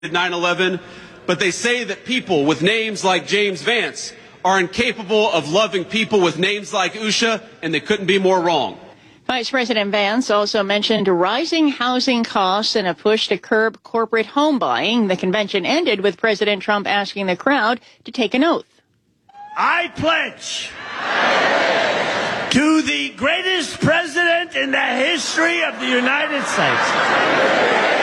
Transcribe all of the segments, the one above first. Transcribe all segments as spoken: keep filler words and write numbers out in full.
nine eleven, but they say that people with names like James Vance are incapable of loving people with names like Usha, and they couldn't be more wrong. Vice President Vance also mentioned rising housing costs and a push to curb corporate home buying. The convention ended with President Trump asking the crowd to take an oath. I pledge to the greatest president in the history of the United States.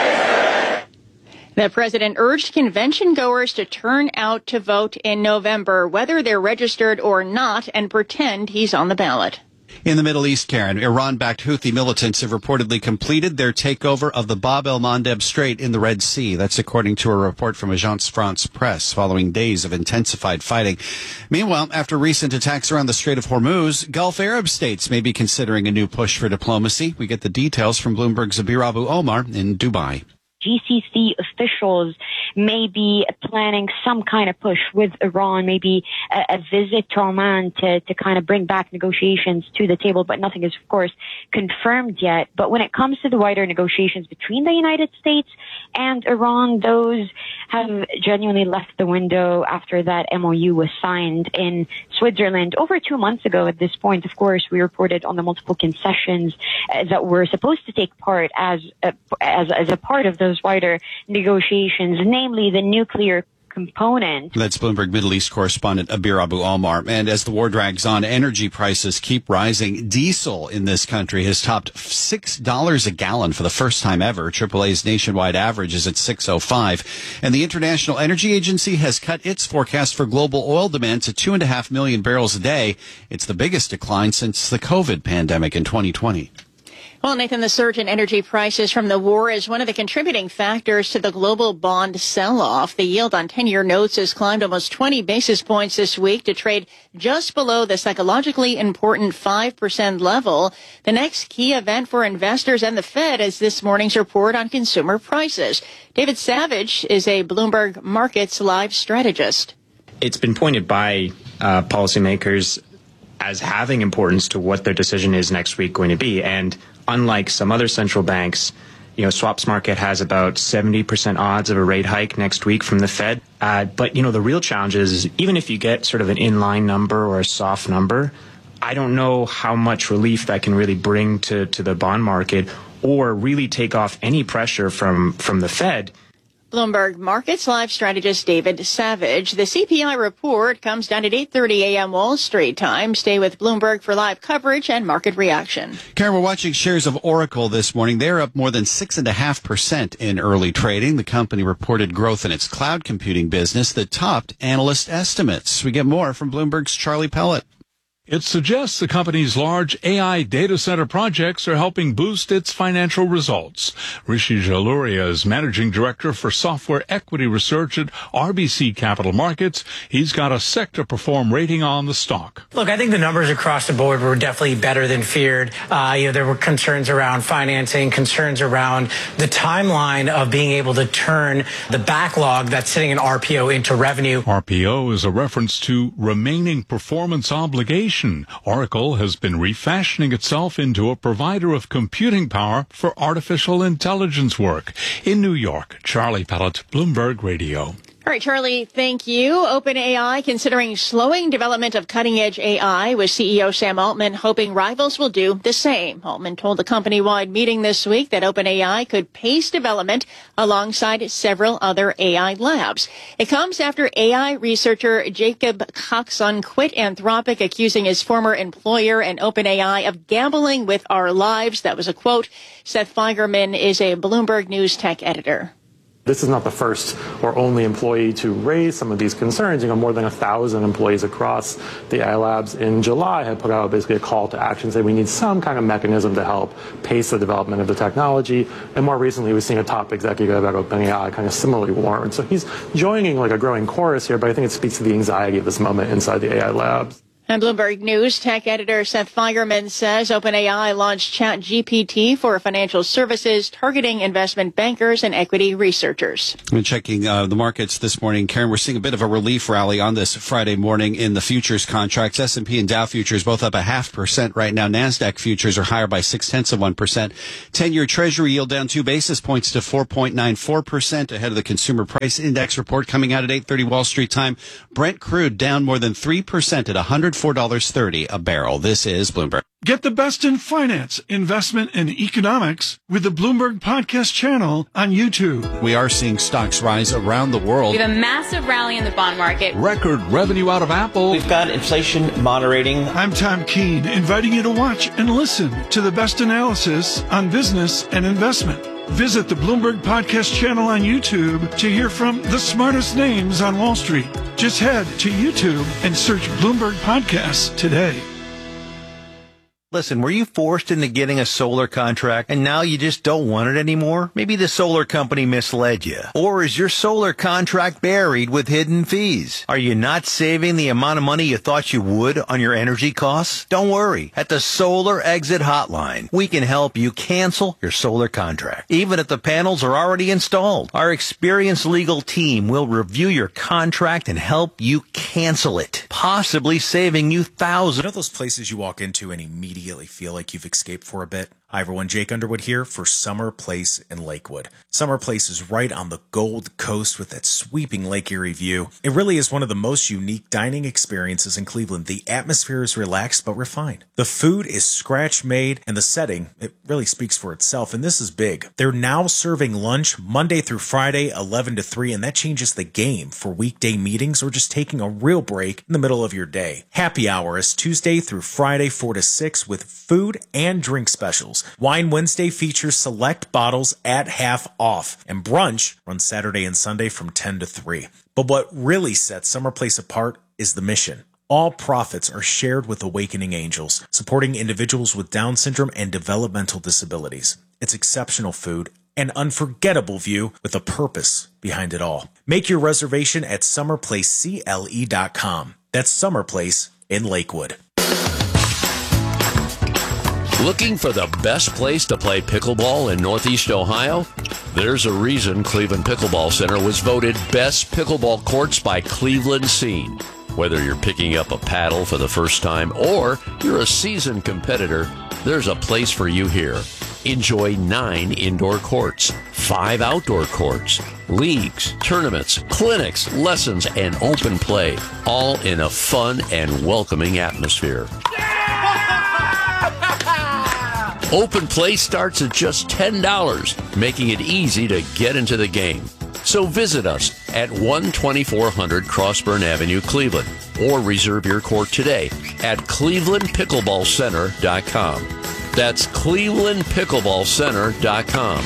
The president urged convention goers to turn out to vote in November, whether they're registered or not, and pretend he's on the ballot. In the Middle East, Karen, Iran-backed Houthi militants have reportedly completed their takeover of the Bab el-Mandeb Strait in the Red Sea. That's according to a report from Agence France Presse, following days of intensified fighting. Meanwhile, after recent attacks around the Strait of Hormuz, Gulf Arab states may be considering a new push for diplomacy. We get the details from Bloomberg's Abir Abu Omar in Dubai. G C C officials may be planning some kind of push with Iran, maybe a, a visit to Oman to, to kind of bring back negotiations to the table, but nothing is, of course, confirmed yet. But when it comes to the wider negotiations between the United States and Iran, those have genuinely left the window after that M O U was signed in Switzerland over two months ago. At this point, of course, we reported on the multiple concessions uh, that were supposed to take part as a, as, as a part of those wider negotiations, namely the nuclear component. That's Bloomberg Middle East correspondent Abir Abu Omar. And as the war drags on, energy prices keep rising. Diesel in this country has topped six dollars a gallon for the first time ever. triple A's nationwide average is at six oh five. And the International Energy Agency has cut its forecast for global oil demand to two and a half million barrels a day. It's the biggest decline since the COVID pandemic in twenty twenty. Well, Nathan, the surge in energy prices from the war is one of the contributing factors to the global bond sell-off. The yield on ten-year notes has climbed almost twenty basis points this week to trade just below the psychologically important five percent level. The next key event for investors and the Fed is this morning's report on consumer prices. David Savage is a Bloomberg Markets Live strategist. It's been pointed by uh, policymakers as having importance to what their decision is next week going to be. And unlike some other central banks, you know, swaps market has about seventy percent odds of a rate hike next week from the Fed. Uh, but, you know, the real challenge is even if you get sort of an inline number or a soft number, I don't know how much relief that can really bring to, to the bond market or really take off any pressure from, from the Fed. Bloomberg Markets Live strategist David Savage. The C P I report comes down at eight thirty a.m. Wall Street time. Stay with Bloomberg for live coverage and market reaction. Karen, we're watching shares of Oracle this morning. They're up more than six point five percent in early trading. The company reported growth in its cloud computing business that topped analyst estimates. We get more from Bloomberg's Charlie Pellet. It suggests the company's large A I data center projects are helping boost its financial results. Rishi Jaluria is managing director for software equity research at R B C Capital Markets. He's got a sector perform rating on the stock. Look, I think the numbers across the board were definitely better than feared. Uh, you know, there were concerns around financing, concerns around the timeline of being able to turn the backlog that's sitting in R P O into revenue. R P O is a reference to remaining performance obligation. Oracle has been refashioning itself into a provider of computing power for artificial intelligence work. In New York, Charlie Pellet, Bloomberg Radio. All right, Charlie, thank you. OpenAI considering slowing development of cutting-edge A I, with C E O Sam Altman hoping rivals will do the same. Altman told a company-wide meeting this week that OpenAI could pace development alongside several other A I labs. It comes after A I researcher Jacob Coxon quit Anthropic, accusing his former employer and OpenAI of gambling with our lives. That was a quote. Seth Feigerman is a Bloomberg News tech editor. This is not the first or only employee to raise some of these concerns. You know, more than a thousand employees across the A I labs in July had put out basically a call to action saying we need some kind of mechanism to help pace the development of the technology. And more recently, we've seen a top executive at OpenAI kind of similarly warn. So he's joining like a growing chorus here, but I think it speaks to the anxiety of this moment inside the A I labs. And Bloomberg News tech editor Seth Feigerman says OpenAI launched ChatGPT for financial services, targeting investment bankers and equity researchers. I'm checking uh, the markets this morning. Karen, we're seeing a bit of a relief rally on this Friday morning in the futures contracts. S and P and Dow futures both up a half percent right now. NASDAQ futures are higher by six tenths of one percent. ten-year Treasury yield down two basis points to four point nine four percent ahead of the Consumer Price Index report coming out at eight thirty Wall Street time. Brent crude down more than three percent at one hundred four dollars and thirty cents a barrel. This is Bloomberg. Get the best in finance, investment, and economics with the Bloomberg Podcast channel on YouTube. We are seeing stocks rise around the world. We have a massive rally in the bond market. Record revenue out of Apple. We've got inflation moderating. I'm Tom Keene, inviting you to watch and listen to the best analysis on business and investment. Visit the Bloomberg Podcast channel on YouTube to hear from the smartest names on Wall Street. Just head to YouTube and search Bloomberg Podcasts today. Listen, were you forced into getting a solar contract and now you just don't want it anymore? Maybe the solar company misled you. Or is your solar contract buried with hidden fees? Are you not saving the amount of money you thought you would on your energy costs? Don't worry. At the Solar Exit Hotline, we can help you cancel your solar contract, even if the panels are already installed. Our experienced legal team will review your contract and help you cancel it, possibly saving you thousands. You know those places you walk into and immediately Immediately feel like you've escaped for a bit? Hi everyone, Jake Underwood here for Summer Place in Lakewood. Summer Place is right on the Gold Coast with that sweeping Lake Erie view. It really is one of the most unique dining experiences in Cleveland. The atmosphere is relaxed but refined. The food is scratch made and the setting, it really speaks for itself, and this is big. They're now serving lunch Monday through Friday, eleven to three, and that changes the game for weekday meetings or just taking a real break in the middle of your day. Happy hour is Tuesday through Friday, four to six with food and drink specials. Wine Wednesday features select bottles at half off, and brunch runs Saturday and Sunday from ten to three. But what really sets Summer Place apart is the mission. All profits are shared with Awakening Angels, supporting individuals with Down syndrome and developmental disabilities. It's exceptional food, an unforgettable view with a purpose behind it all. Make your reservation at summer place C L E dot com. That's Summer Place in Lakewood. Looking for the best place to play pickleball in Northeast Ohio? There's a reason Cleveland Pickleball Center was voted Best Pickleball Courts by Cleveland Scene. Whether you're picking up a paddle for the first time or you're a seasoned competitor, there's a place for you here. Enjoy nine indoor courts, five outdoor courts, leagues, tournaments, clinics, lessons, and open play, all in a fun and welcoming atmosphere. Open play starts at just ten dollars, making it easy to get into the game. So visit us at one twenty-four hundred Crossburn Avenue, Cleveland, or reserve your court today at cleveland pickleball center dot com. That's cleveland pickleball center dot com.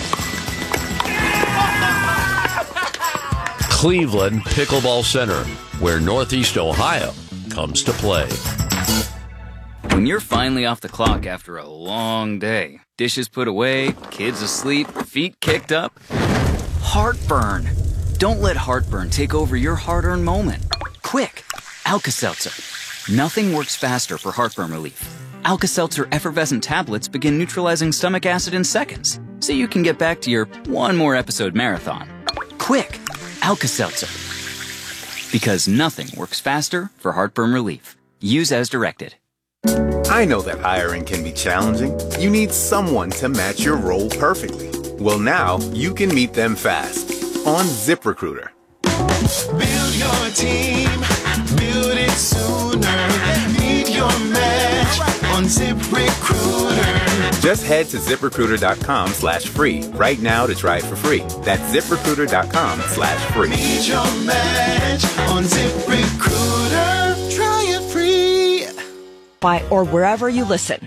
Cleveland Pickleball Center, where Northeast Ohio comes to play. When you're finally off the clock after a long day, dishes put away, kids asleep, feet kicked up, heartburn. Don't let heartburn take over your hard-earned moment. Quick, Alka-Seltzer. Nothing works faster for heartburn relief. Alka-Seltzer effervescent tablets begin neutralizing stomach acid in seconds, so you can get back to your one more episode marathon. Quick, Alka-Seltzer. Because nothing works faster for heartburn relief. Use as directed. I know that hiring can be challenging. You need someone to match your role perfectly. Well, now you can meet them fast on ZipRecruiter. Build your team, build it sooner. Meet your match on ZipRecruiter. Just head to ZipRecruiter.com slash free right now to try it for free. That's ZipRecruiter.com slash free. Meet your match on ZipRecruiter. Try it free. Or wherever you listen.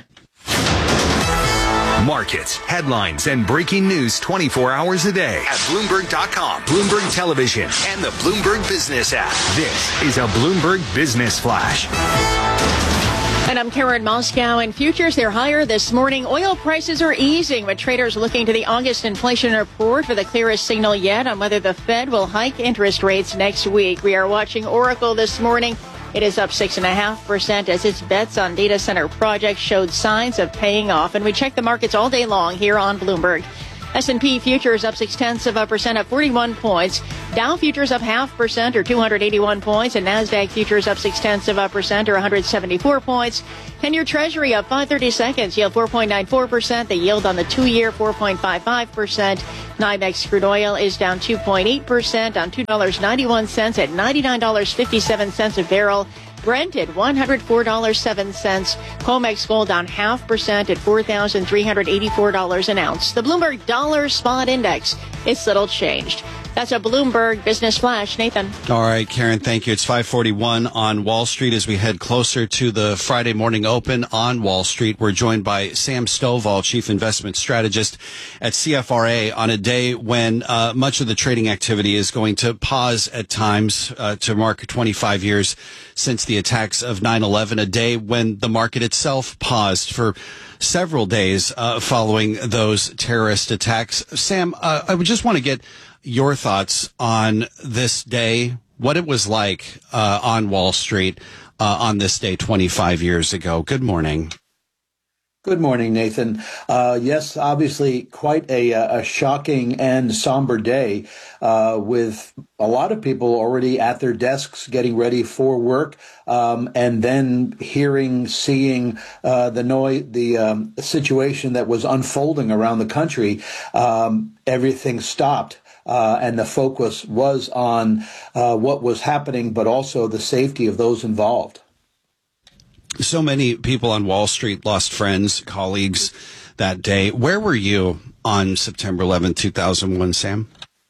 Markets, headlines, and breaking news twenty-four hours a day at Bloomberg dot com, Bloomberg Television, and the Bloomberg Business app. This is a Bloomberg Business Flash. And I'm Karen Moscow. And futures, they're higher this morning. Oil prices are easing, with traders looking to the August inflation report for the clearest signal yet on whether the Fed will hike interest rates next week. We are watching Oracle this morning. It is up six point five percent as its bets on data center projects showed signs of paying off. And we check the markets all day long here on Bloomberg. S and P futures up six tenths of a percent at forty-one points. Dow futures up half percent or two hundred eighty-one points. And NASDAQ futures up six tenths of a percent or one hundred seventy-four points. ten-year Treasury up five thirty-seconds, yield four point nine four percent. The yield on the two-year four point five five percent. NYMEX crude oil is down two point eight percent on two dollars and ninety-one cents at ninety-nine dollars and fifty-seven cents a barrel. Brent at one hundred four dollars and seven cents. COMEX gold down half percent at four thousand three hundred eighty-four dollars an ounce. The Bloomberg Dollar Spot Index is little changed. That's a Bloomberg Business Flash. Nathan. All right, Karen, thank you. It's five forty-one on Wall Street as we head closer to the Friday morning open on Wall Street. We're joined by Sam Stovall, Chief Investment Strategist at C F R A, on a day when uh, much of the trading activity is going to pause at times uh, to mark twenty-five years since the attacks of nine eleven, a day when the market itself paused for several days uh, following those terrorist attacks. Sam, uh, I would just want to get your thoughts on this day, what it was like uh, on Wall Street uh, on this day twenty-five years ago. Good morning. Good morning, Nathan. Uh, yes, obviously quite a, a shocking and somber day uh, with a lot of people already at their desks getting ready for work, um, and then hearing, seeing uh, the noise, the um, situation that was unfolding around the country. Um, everything stopped. Uh, and the focus was on uh, what was happening, but also the safety of those involved. So many people on Wall Street lost friends, colleagues that day. Where were you on September eleventh, two thousand one, Sam?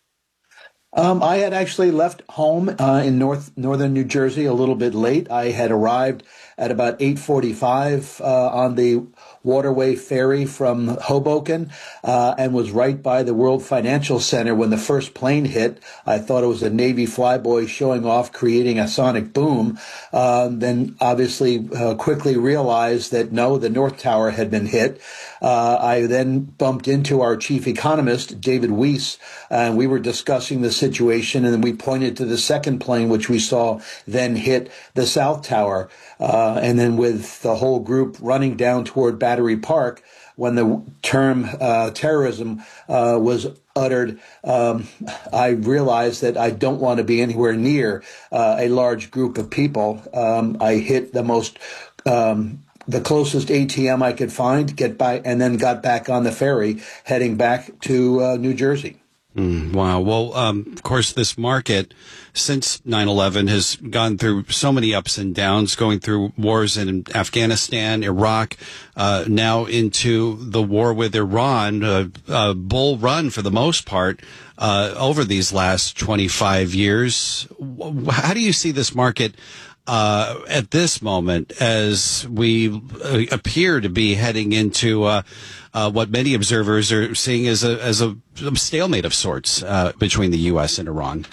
Um, I had actually left home uh, in north northern New Jersey a little bit late. I had arrived at about eight forty-five uh, on the Waterway Ferry from Hoboken uh, and was right by the World Financial Center when the first plane hit. I thought it was a Navy flyboy showing off, creating a sonic boom. Uh, then obviously uh, quickly realized that no, the North Tower had been hit. Uh, I then bumped into our chief economist, David Weiss, and we were discussing the situation, and then we pointed to the second plane, which we saw then hit the South Tower. Uh, and then with the whole group running down toward Battery Park, when the term uh, terrorism uh, was uttered, um, I realized that I don't want to be anywhere near uh, a large group of people. Um, I hit the most, um, the closest A T M I could find, get by, and then got back on the ferry, heading back to uh, New Jersey. Mm, wow. Well, um, of course, this market since nine eleven has gone through so many ups and downs, going through wars in Afghanistan, Iraq, uh, now into the war with Iran, a, a bull run for the most part uh, over these last twenty-five years. How do you see this market uh, at this moment as we uh, appear to be heading into uh, uh, what many observers are seeing as a as a stalemate of sorts uh, between the U S and Iran?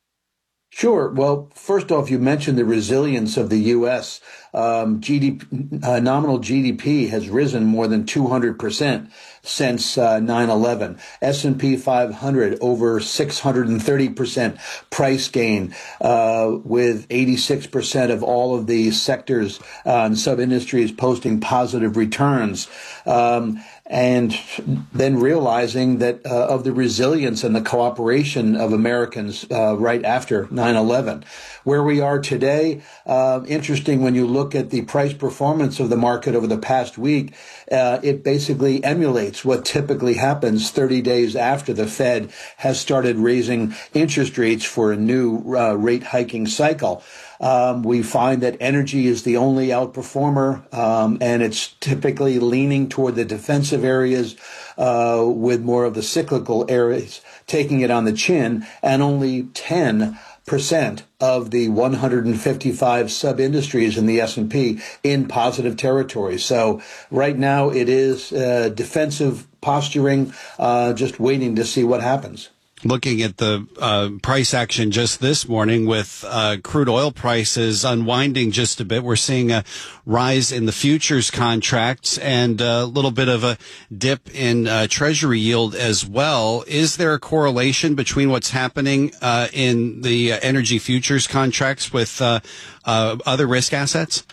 Sure. Well, first off, you mentioned the resilience of the U S. Um, G D P, uh, nominal G D P has risen more than two hundred percent since uh, nine eleven. S and P five hundred over six hundred thirty percent price gain, uh, with eighty-six percent of all of the sectors uh, and sub-industries posting positive returns. Um, and then realizing that uh, of the resilience and the cooperation of Americans uh, right after nine eleven. Where we are today, uh, interesting when you look at the price performance of the market over the past week, uh, it basically emulates what typically happens thirty days after the Fed has started raising interest rates for a new uh, rate hiking cycle. Um, we find that energy is the only outperformer, um, and it's typically leaning toward the defensive areas uh, with more of the cyclical areas taking it on the chin, and only ten percent of the one hundred fifty-five sub-industries in the S and P in positive territory. So right now it is uh, defensive posturing, uh, just waiting to see what happens. Looking at the uh, price action just this morning with uh, crude oil prices unwinding just a bit, we're seeing a rise in the futures contracts and a little bit of a dip in uh, Treasury yield as well. Is there a correlation between what's happening uh, in the uh, energy futures contracts with uh, uh, other risk assets?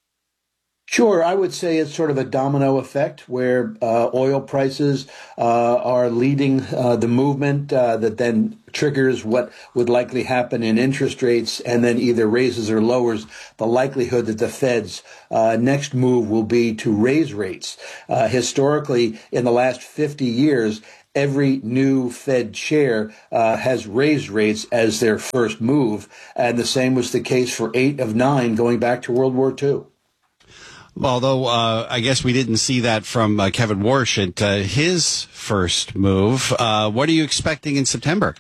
Sure, I would say it's sort of a domino effect where uh, oil prices uh, are leading uh, the movement uh, that then triggers what would likely happen in interest rates and then either raises or lowers the likelihood that the Fed's uh, next move will be to raise rates. Uh, historically, in the last fifty years, every new Fed chair uh, has raised rates as their first move, and the same was the case for eight of nine going back to World War Two. Although uh, I guess we didn't see that from uh, Kevin Warsh at uh, his first move. Uh, what are you expecting in September?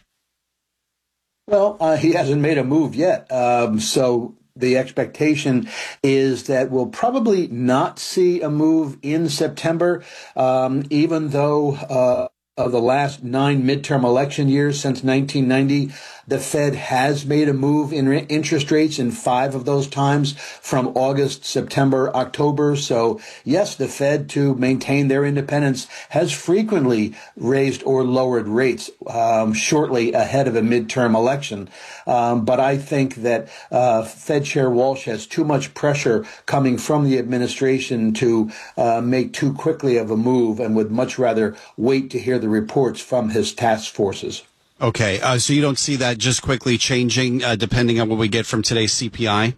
Well, uh, he hasn't made a move yet. Um, so the expectation is that we'll probably not see a move in September, um, even though uh, of the last nine midterm election years since nineteen ninety, the Fed has made a move in re- interest rates in five of those times from August, September, October. So, yes, the Fed, to maintain their independence, has frequently raised or lowered rates um, shortly ahead of a midterm election. Um, but I think that uh, Fed Chair Walsh has too much pressure coming from the administration to uh, make too quickly of a move and would much rather wait to hear the reports from his task forces. Okay, uh, so you don't see that just quickly changing uh, depending on what we get from today's C P I?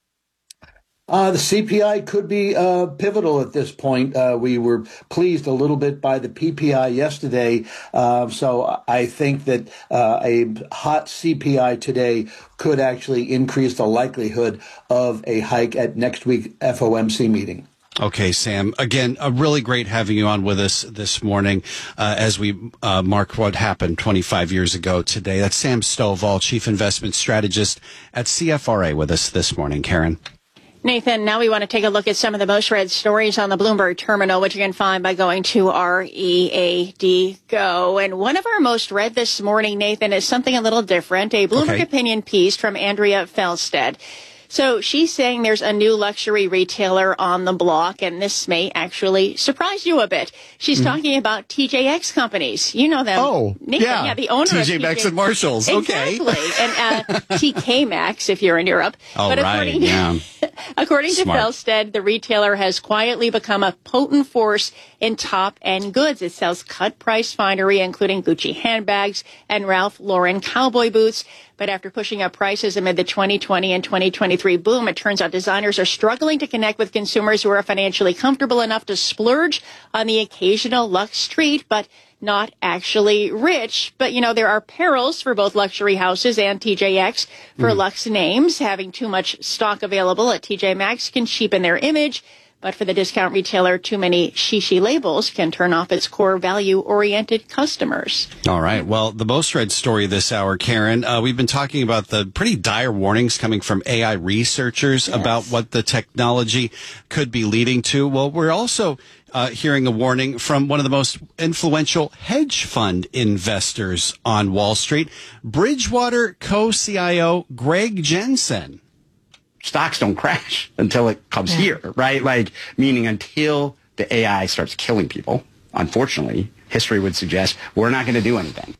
Uh, the C P I could be uh, pivotal at this point. Uh, we were pleased a little bit by the P P I yesterday. Uh, so I think that uh, a hot C P I today could actually increase the likelihood of a hike at next week's F O M C meeting. Okay, Sam. Again, uh, really great having you on with us this morning uh, as we uh, mark what happened twenty-five years ago today. That's Sam Stovall, Chief Investment Strategist at C F R A, with us this morning. Karen. Nathan, now we want to take a look at some of the most read stories on the Bloomberg terminal, which you can find by going to R E A D Go. And one of our most read this morning, Nathan, is something a little different, a Bloomberg okay. opinion piece from Andrea Felstead. So she's saying there's a new luxury retailer on the block, and this may actually surprise you a bit. She's mm. talking about T J X companies. You know them. Oh, Nathan, yeah. yeah, the owner T J of Maxx and Marshalls. Exactly. Okay. And uh, T K Maxx, if you're in Europe. Oh, but right, according, yeah. according to Smart. Felstead, the retailer has quietly become a potent force in top-end goods. It sells cut-price finery, including Gucci handbags and Ralph Lauren cowboy boots. But after pushing up prices amid the twenty twenty and twenty twenty-three boom, it turns out designers are struggling to connect with consumers who are financially comfortable enough to splurge on the occasional luxe treat, but not actually rich. But, you know, there are perils for both luxury houses and T J X for mm. luxe names. Having too much stock available at T J Maxx can cheapen their image. But for the discount retailer, too many shishi labels can turn off its core value-oriented customers. All right. Well, the most read story this hour, Karen, uh, we've been talking about the pretty dire warnings coming from A I researchers yes. about what the technology could be leading to. Well, we're also uh, hearing a warning from one of the most influential hedge fund investors on Wall Street, Bridgewater co-C I O Greg Jensen. Stocks don't crash until it comes yeah. here, right? Like, meaning until the A I starts killing people. Unfortunately, history would suggest we're not going to do anything.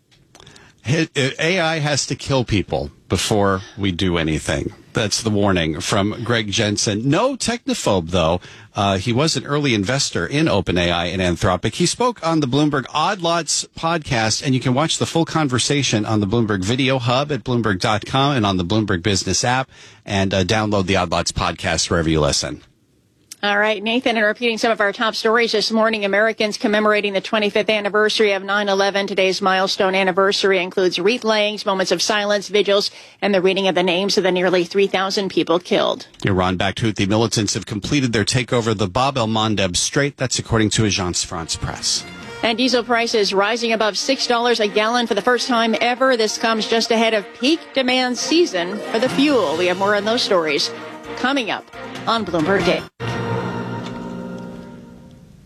A I has to kill people before we do anything. That's the warning from Greg Jensen. No technophobe, though. Uh, he was an early investor in OpenAI and Anthropic. He spoke on the Bloomberg Odd Lots podcast, and you can watch the full conversation on the Bloomberg Video Hub at Bloomberg dot com and on the Bloomberg Business app, and uh, download the Odd Lots podcast wherever you listen. All right, Nathan, and repeating some of our top stories this morning, Americans commemorating the twenty-fifth anniversary of nine eleven. Today's milestone anniversary includes wreath layings, moments of silence, vigils, and the reading of the names of the nearly three thousand people killed. Iran-backed Houthi militants have completed their takeover of the Bab el-Mandeb Strait. That's according to Agence France Presse. And diesel prices rising above six dollars a gallon for the first time ever. This comes just ahead of peak demand season for the fuel. We have more on those stories coming up on Bloomberg Day.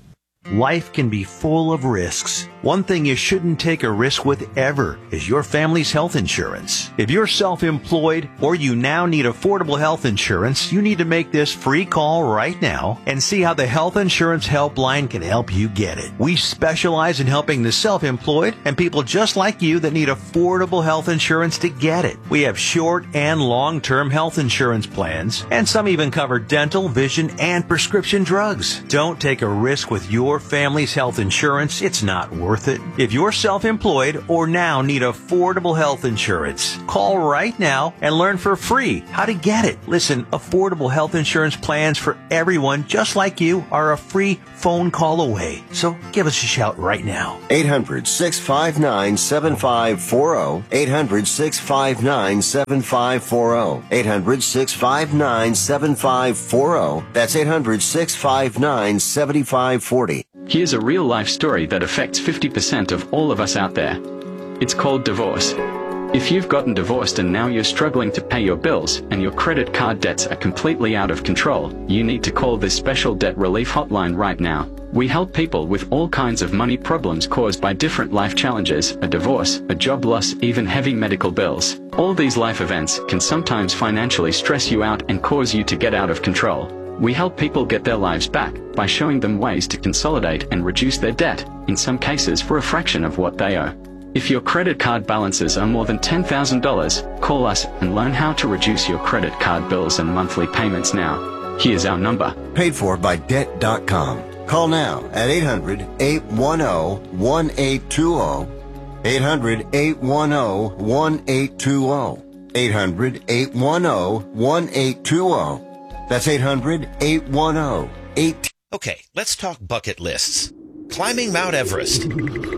Life can be full of risks. One thing you shouldn't take a risk with ever is your family's health insurance. If you're self-employed or you now need affordable health insurance, you need to make this free call right now and see how the Health Insurance Helpline can help you get it. We specialize in helping the self-employed and people just like you that need affordable health insurance to get it. We have short and long-term health insurance plans, and some even cover dental, vision, and prescription drugs. Don't take a risk with your family's health insurance. It's not worth it. If you're self-employed or now need affordable health insurance, call right now and learn for free how to get it. Listen, affordable health insurance plans for everyone just like you are a free phone call away. So give us a shout right now. eight hundred, six five nine, seven five four zero. eight hundred, six five nine, seven five four zero. eight hundred, six five nine, seven five four zero. That's eight hundred, six five nine, seven five four zero. Here's a real-life story that affects fifty percent of all of us out there. It's called divorce. If you've gotten divorced and now you're struggling to pay your bills and your credit card debts are completely out of control, you need to call this special debt relief hotline right now. We help people with all kinds of money problems caused by different life challenges, a divorce, a job loss, even heavy medical bills. All these life events can sometimes financially stress you out and cause you to get out of control. We help people get their lives back by showing them ways to consolidate and reduce their debt, in some cases for a fraction of what they owe. If your credit card balances are more than ten thousand dollars, call us and learn how to reduce your credit card bills and monthly payments now. Here's our number. Paid for by debt dot com. Call now at eight hundred, eight one zero, one eight two zero. eight hundred, eight one zero, one eight two zero. eight hundred, eight one zero, one eight two zero. That's eight hundred, eight one zero, eight. Okay, let's talk bucket lists. Climbing Mount Everest.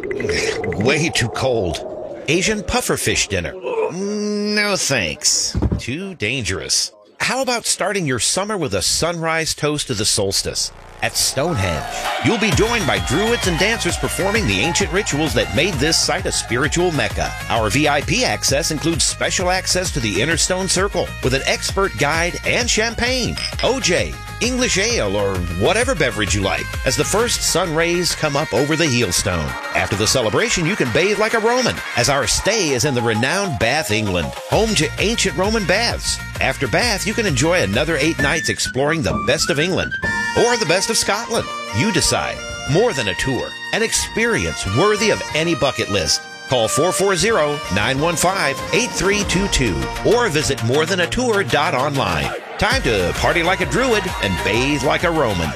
Way too cold. Asian pufferfish dinner. No thanks. Too dangerous. How about starting your summer with a sunrise toast to the solstice? At Stonehenge, you'll be joined by druids and dancers performing the ancient rituals that made this site a spiritual mecca. Our V I P access includes special access to the Inner Stone Circle with an expert guide and champagne, O J, English ale, or whatever beverage you like, as the first sun rays come up over the Heelstone. After the celebration, you can bathe like a Roman, as our stay is in the renowned Bath, England, home to ancient Roman baths. After Bath, you can enjoy another eight nights exploring the best of England, or the best of Scotland. You decide. More than a tour, an experience worthy of any bucket list. Call four four zero, nine one five, eight three two two or visit more than a tour dot online. Time to party like a druid and bathe like a Roman.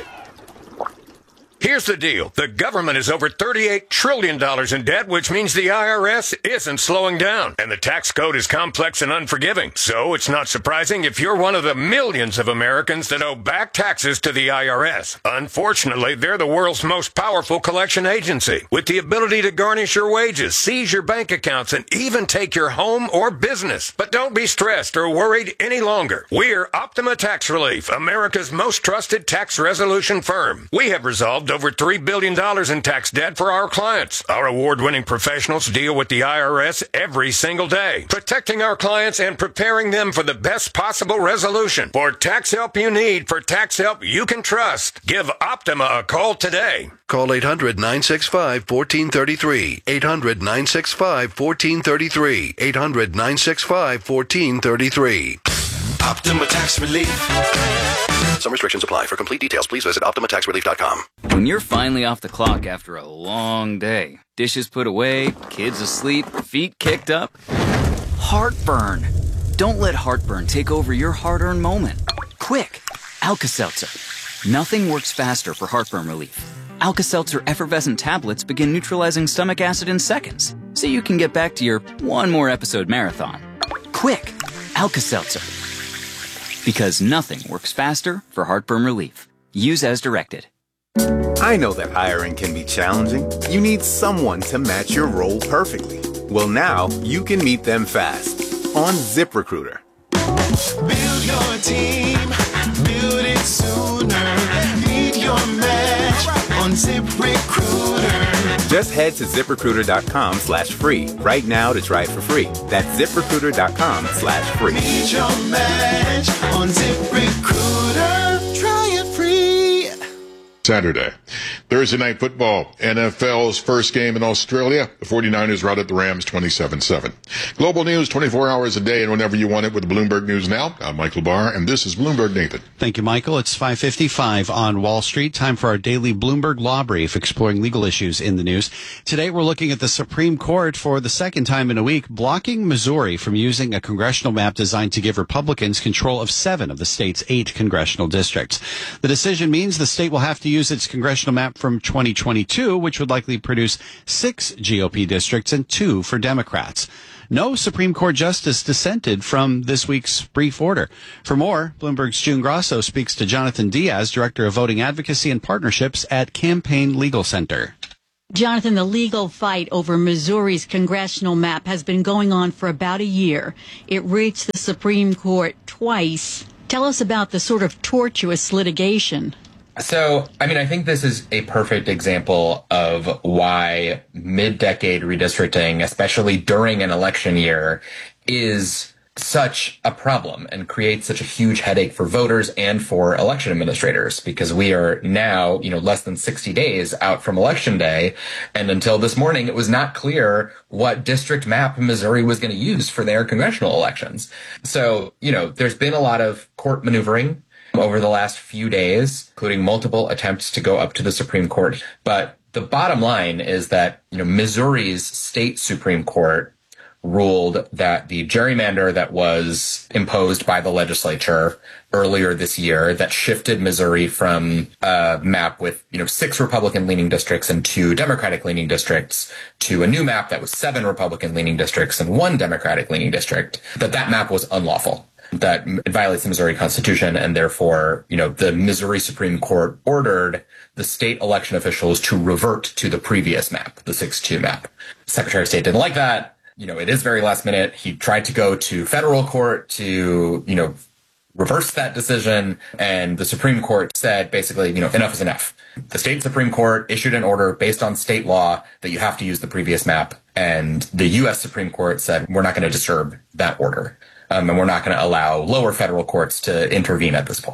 Here's the deal. The government is over thirty-eight trillion dollars in debt, which means the I R S isn't slowing down. And the tax code is complex and unforgiving. So it's not surprising if you're one of the millions of Americans that owe back taxes to the I R S. Unfortunately, they're the world's most powerful collection agency, with the ability to garnish your wages, seize your bank accounts, and even take your home or business. But don't be stressed or worried any longer. We're Optima Tax Relief, America's most trusted tax resolution firm. We have resolved over three billion dollars in tax debt for our clients. Our award-winning professionals deal with the I R S every single day, protecting our clients and preparing them for the best possible resolution. For tax help you need, for tax help you can trust, give Optima a call today. Call eight hundred, nine six five, one four three three. eight hundred, nine six five, one four three three. eight hundred, nine six five, one four three three. Optima Tax Relief. Some restrictions apply. For complete details, please visit optima tax relief dot com. When you're finally off the clock after a long day, dishes put away, kids asleep, feet kicked up, heartburn. Don't let heartburn take over your hard-earned moment. Quick, Alka-Seltzer. Nothing works faster for heartburn relief. Alka-Seltzer effervescent tablets begin neutralizing stomach acid in seconds, so you can get back to your one more episode marathon. Quick, Alka-Seltzer. Because nothing works faster for heartburn relief. Use as directed. I know that hiring can be challenging. You need someone to match your role perfectly. Well, now you can meet them fast on ZipRecruiter. Build your team, build it sooner. Meet your match on ZipRecruiter. Just head to ZipRecruiter.com slash free right now to try it for free. That's ZipRecruiter.com slash free. Meet your match on ZipRecruiter. Try it free. Saturday. Thursday Night Football, N F L's first game in Australia. The forty-niners routed the Rams twenty-seven seven. Global news twenty-four hours a day and whenever you want it with Bloomberg News Now. I'm Michael Barr, and this is Bloomberg Nathan. Thank you, Michael. It's five fifty-five on Wall Street. Time for our daily Bloomberg Law Brief, exploring legal issues in the news. Today, we're looking at the Supreme Court for the second time in a week, blocking Missouri from using a congressional map designed to give Republicans control of seven of the state's eight congressional districts. The decision means the state will have to use its congressional map from twenty twenty-two, which would likely produce six G O P districts and two for Democrats. No Supreme Court justice dissented from this week's brief order. For more, Bloomberg's June Grosso speaks to Jonathan Diaz, Director of Voting Advocacy and Partnerships at Campaign Legal Center. Jonathan, the legal fight over Missouri's congressional map has been going on for about a year. It reached the Supreme Court twice. Tell us about the sort of tortuous litigation. So, I mean, I think this is a perfect example of why mid-decade redistricting, especially during an election year, is such a problem and creates such a huge headache for voters and for election administrators, because we are now, you know, less than sixty days out from Election Day. And until this morning, it was not clear what district map Missouri was going to use for their congressional elections. So, you know, there's been a lot of court maneuvering over the last few days, including multiple attempts to go up to the Supreme Court. But the bottom line is that, you know, Missouri's state Supreme Court ruled that the gerrymander that was imposed by the legislature earlier this year that shifted Missouri from a map with, you know, six Republican-leaning districts and two Democratic-leaning districts to a new map that was seven Republican-leaning districts and one Democratic-leaning district, that that map was unlawful, that it violates the Missouri Constitution, and therefore, you know, the Missouri Supreme Court ordered the state election officials to revert to the previous map, the six two map. Secretary of State didn't like that. You know, it is very last minute. He tried to go to federal court to, you know, reverse that decision, and the Supreme Court said basically, you know, enough is enough. The state Supreme Court issued an order based on state law that you have to use the previous map, and the U S Supreme Court said, we're not going to disturb that order. Um, and we're not going to allow lower federal courts to intervene at this point.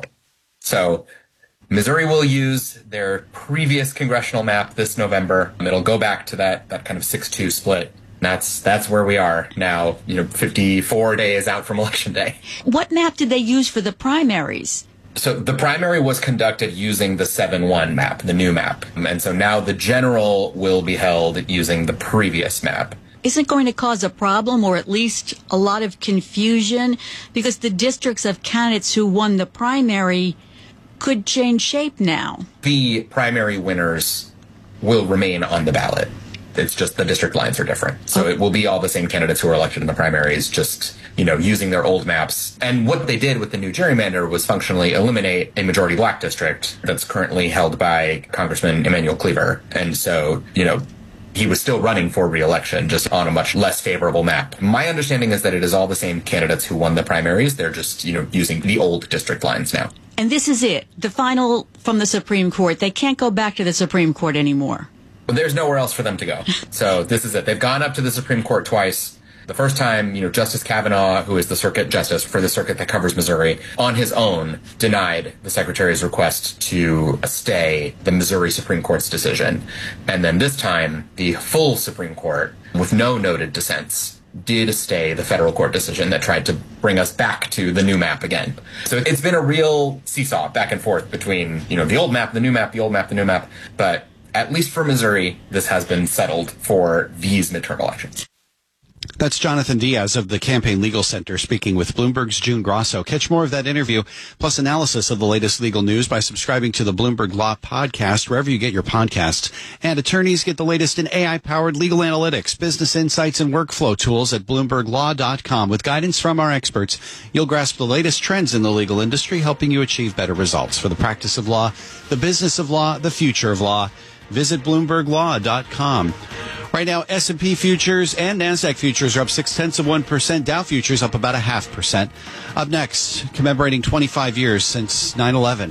So Missouri will use their previous congressional map this November. It'll go back to that, that kind of six two split. That's that's where we are now, you know, fifty-four days out from Election Day. What map did they use for the primaries? So the primary was conducted using the seven one map, the new map. And so now the general will be held using the previous map. Isn't going to cause a problem, or at least a lot of confusion, because the districts of candidates who won the primary could change shape now? The primary winners will remain on the ballot. It's just the district lines are different. So it will be all the same candidates who are elected in the primaries, just, you know, using their old maps. And what they did with the new gerrymander was functionally eliminate a majority black district that's currently held by Congressman Emanuel Cleaver. And so, you know, he was still running for re-election, just on a much less favorable map. My understanding is that it is all the same candidates who won the primaries. They're just, you know, using the old district lines now. And this is it, the final from the Supreme Court. They can't go back to the Supreme Court anymore. Well, there's nowhere else for them to go. So this is it. They've gone up to the Supreme Court twice. The first time, you know, Justice Kavanaugh, who is the circuit justice for the circuit that covers Missouri, on his own denied the secretary's request to stay the Missouri Supreme Court's decision. And then this time, the full Supreme Court, with no noted dissents, did stay the federal court decision that tried to bring us back to the new map again. So it's been a real seesaw back and forth between, you know, the old map, the new map, the old map, the new map. But at least for Missouri, this has been settled for these midterm elections. That's Jonathan Diaz of the Campaign Legal Center speaking with Bloomberg's June Grosso. Catch more of that interview, plus analysis of the latest legal news by subscribing to the Bloomberg Law Podcast, wherever you get your podcasts. And attorneys get the latest in A I-powered legal analytics, business insights, and workflow tools at Bloomberg Law dot com. With guidance from our experts, you'll grasp the latest trends in the legal industry, helping you achieve better results for the practice of law, the business of law, the future of law. Visit Bloomberg Law dot com. Right now, S and P futures and NASDAQ futures are up six-tenths of one percent. Dow futures up about a half percent. Up next, commemorating twenty-five years since nine eleven.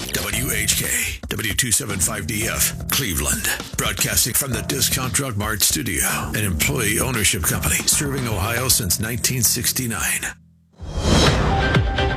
W H K, W two seventy-five D F, Cleveland. Broadcasting from the Discount Drug Mart studio, an employee ownership company serving Ohio since nineteen sixty-nine.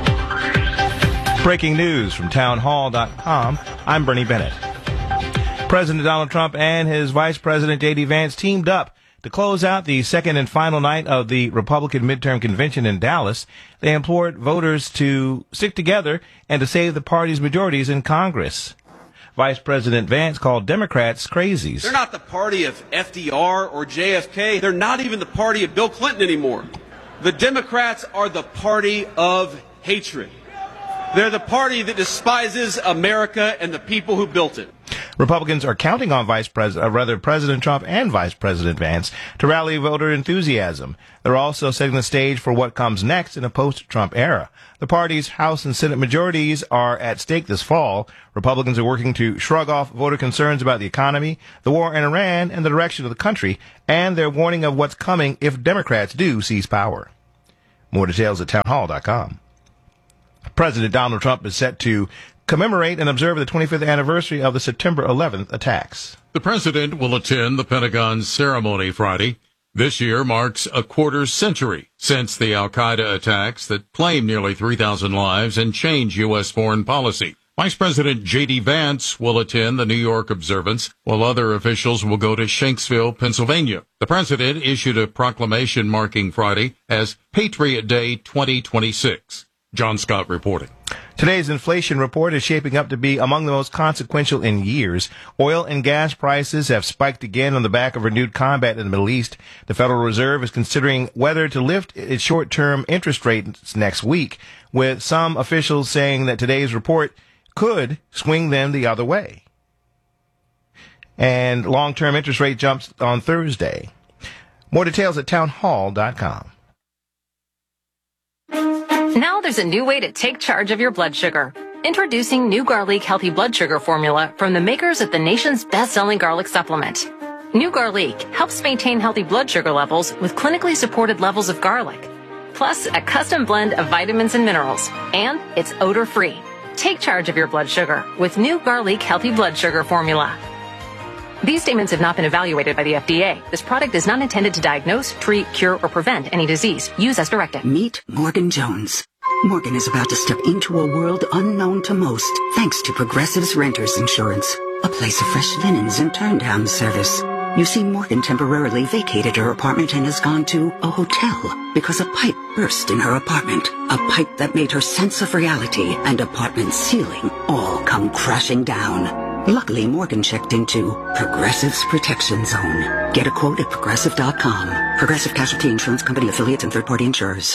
Breaking news from town hall dot com. I'm Bernie Bennett. President Donald Trump and his Vice President J D Vance teamed up to close out the second and final night of the Republican midterm convention in Dallas. They implored voters to stick together and to save the party's majorities in Congress. Vice President Vance called Democrats crazies. They're not the party of F D R or J F K. They're not even the party of Bill Clinton anymore. The Democrats are the party of hatred. They're the party that despises America and the people who built it. Republicans are counting on Vice President, uh, rather President Trump and Vice President Vance to rally voter enthusiasm. They're also setting the stage for what comes next in a post-Trump era. The party's House and Senate majorities are at stake this fall. Republicans are working to shrug off voter concerns about the economy, the war in Iran, and the direction of the country, and they're warning of what's coming if Democrats do seize power. More details at townhall dot com. President Donald Trump is set to commemorate and observe the twenty-fifth anniversary of the September eleventh attacks. The president will attend the Pentagon ceremony Friday. This year marks a quarter century since the al-Qaeda attacks that claimed nearly three thousand lives and changed U S foreign policy. Vice President J D Vance will attend the New York observance, while other officials will go to Shanksville, Pennsylvania. The president issued a proclamation marking Friday as Patriot Day twenty twenty-six. John Scott reporting. Today's inflation report is shaping up to be among the most consequential in years. Oil and gas prices have spiked again on the back of renewed combat in the Middle East. The Federal Reserve is considering whether to lift its short-term interest rates next week, with some officials saying that today's report could swing them the other way. And long-term interest rate jumps on Thursday. More details at townhall dot com. Now there's a new way to take charge of your blood sugar. Introducing New Garlic Healthy Blood Sugar Formula from the makers of the nation's best-selling garlic supplement. New Garlic helps maintain healthy blood sugar levels with clinically supported levels of garlic, plus a custom blend of vitamins and minerals, and it's odor-free. Take charge of your blood sugar with New Garlic Healthy Blood Sugar Formula. These statements have not been evaluated by the F D A. This product is not intended to diagnose, treat, cure, or prevent any disease. Use as directed. Meet Morgan Jones. Morgan is about to step into a world unknown to most, thanks to Progressive's Renters Insurance, a place of fresh linens and turn-down service. You see, Morgan temporarily vacated her apartment and has gone to a hotel because a pipe burst in her apartment. A pipe that made her sense of reality and apartment ceiling all come crashing down. Luckily, Morgan checked into Progressive's Protection Zone. Get a quote at Progressive dot com. Progressive Casualty Insurance Company affiliates and third-party insurers.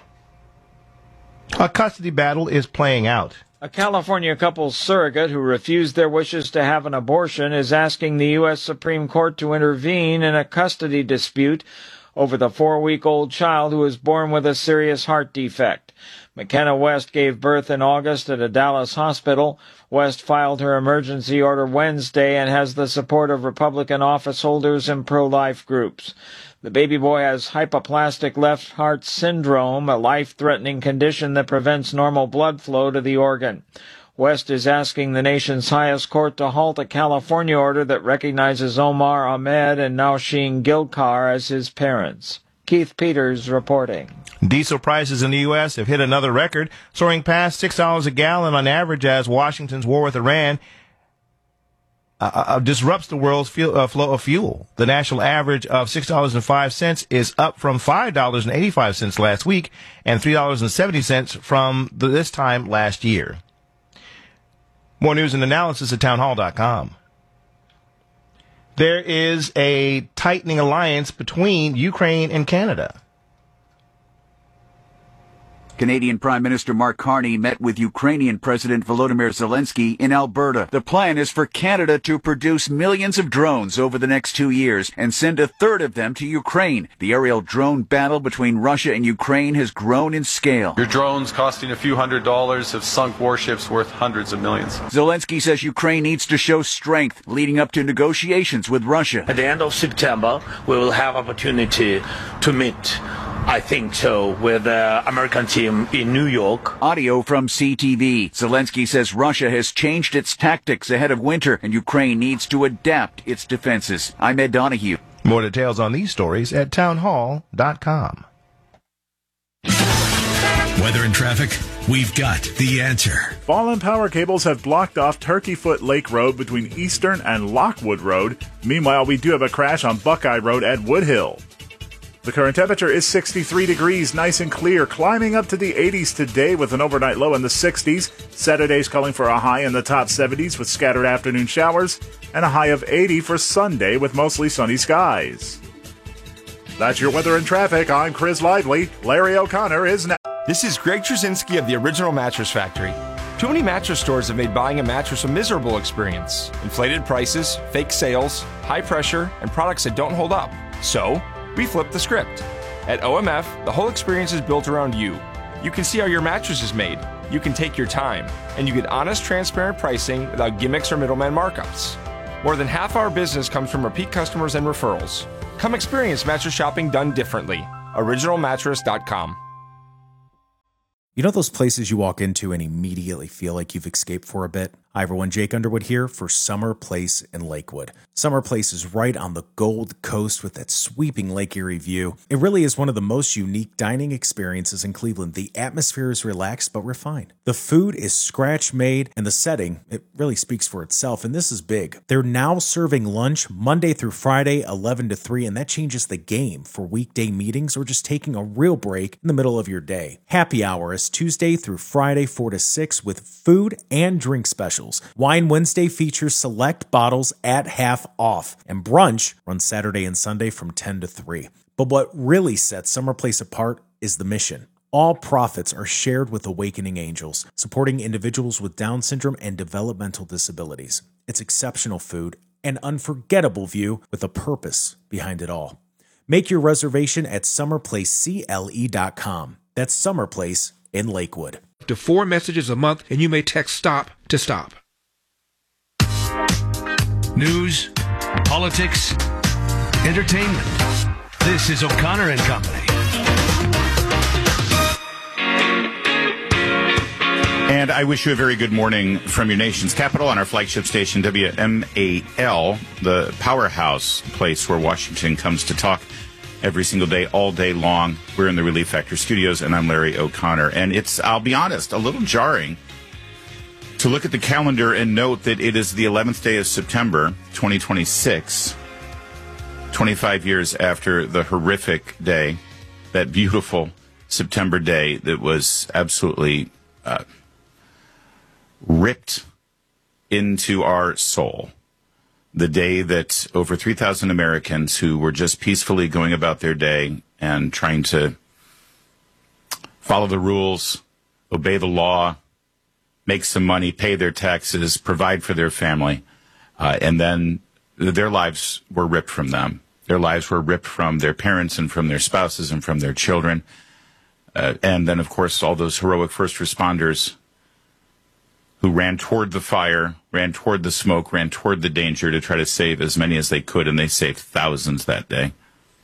A custody battle is playing out. A California couple's surrogate who refused their wishes to have an abortion is asking the U S Supreme Court to intervene in a custody dispute over the four-week-old child who was born with a serious heart defect. McKenna West gave birth in August at a Dallas hospital. West filed her emergency order Wednesday and has the support of Republican office holders and pro-life groups. The baby boy has hypoplastic left heart syndrome, a life-threatening condition that prevents normal blood flow to the organ. West is asking the nation's highest court to halt a California order that recognizes Omar Ahmed and Nausheen Gilkar as his parents. Keith Peters reporting. Diesel prices in the U S have hit another record, soaring past six dollars a gallon on average as Washington's war with Iran uh, uh, disrupts the world's fuel, uh, flow of fuel. The national average of six dollars and five cents is up from five dollars and eighty-five cents last week and three dollars and seventy cents from the, this time last year. More news and analysis at townhall dot com. There is a tightening alliance between Ukraine and Canada. Canadian Prime Minister Mark Carney met with Ukrainian President Volodymyr Zelensky in Alberta. The plan is for Canada to produce millions of drones over the next two years and send a third of them to Ukraine. The aerial drone battle between Russia and Ukraine has grown in scale. Your drones costing a few hundred dollars have sunk warships worth hundreds of millions. Zelensky says Ukraine needs to show strength leading up to negotiations with Russia. At the end of September, we will have opportunity to meet, I think so, with the American team in New York. Audio from C T V. Zelensky says Russia has changed its tactics ahead of winter and Ukraine needs to adapt its defenses. I'm Ed Donahue. More details on these stories at townhall dot com. Weather and traffic we've got the answer. Fallen power cables have blocked off Turkey Foot Lake Road between Eastern and Lockwood Road. Meanwhile, we do have a crash on Buckeye Road at Woodhill. The current temperature is sixty-three degrees, nice and clear, climbing up to the eighties today with an overnight low in the sixties. Saturday's calling for a high in the top seventies with scattered afternoon showers, and a high of eighty for Sunday with mostly sunny skies. That's your weather and traffic. I'm Chris Lively. Larry O'Connor is next. This is Greg Trzynski of the Original Mattress Factory. Too many mattress stores have made buying a mattress a miserable experience. Inflated prices, fake sales, high pressure, and products that don't hold up. So, we flipped the script. At O M F, the whole experience is built around you. You can see how your mattress is made, you can take your time, and you get honest, transparent pricing without gimmicks or middleman markups. More than half our business comes from repeat customers and referrals. Come experience mattress shopping done differently. original mattress dot com. You know those places you walk into and immediately feel like you've escaped for a bit? Hi everyone, Jake Underwood here for Summer Place in Lakewood. Summer Place is right on the Gold Coast with that sweeping Lake Erie view. It really is one of the most unique dining experiences in Cleveland. The atmosphere is relaxed but refined. The food is scratch-made, and the setting, it really speaks for itself, and this is big. They're now serving lunch Monday through Friday, eleven to three, and that changes the game for weekday meetings or just taking a real break in the middle of your day. Happy hour is Tuesday through Friday, four to six, with food and drink specials. Wine Wednesday features select bottles at half off, and brunch runs Saturday and Sunday from ten to three. But what really sets Summer Place apart is the mission. All profits are shared with Awakening Angels, supporting individuals with Down syndrome and developmental disabilities. It's exceptional food, an unforgettable view with a purpose behind it all. Make your reservation at summer place c l e dot com. That's Summer Place in Lakewood. To four messages a month, and you may text STOP to stop. News, politics, entertainment. This is O'Connor and Company. And I wish you a very good morning from your nation's capital on our flagship station, W M A L, the powerhouse place where Washington comes to talk every single day, all day long. We're in the Relief Factor studios, and I'm Larry O'Connor. And it's, I'll be honest, a little jarring to look at the calendar and note that it is the eleventh day of September, twenty twenty-six, twenty-five years after the horrific day, that beautiful September day that was absolutely uh, ripped into our soul. The day that over three thousand Americans who were just peacefully going about their day and trying to follow the rules, obey the law, make some money, pay their taxes, provide for their family, uh, and then their lives were ripped from them. Their lives were ripped from their parents and from their spouses and from their children. Uh, and then, of course, all those heroic first responders who ran toward the fire, ran toward the smoke, ran toward the danger to try to save as many as they could, and they saved thousands that day.